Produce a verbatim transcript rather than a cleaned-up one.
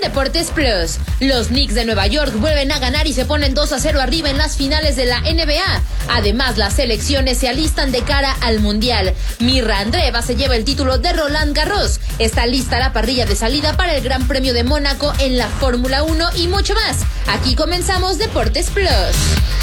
Deportes Plus. Los Knicks de Nueva York vuelven a ganar y se ponen dos a cero arriba en las finales de la N B A. Además, las selecciones se alistan de cara al Mundial. Mirra Andreeva se lleva el título de Roland Garros. Está lista la parrilla de salida para el Gran Premio de Mónaco en la Fórmula uno y mucho más. Aquí comenzamos Deportes Plus.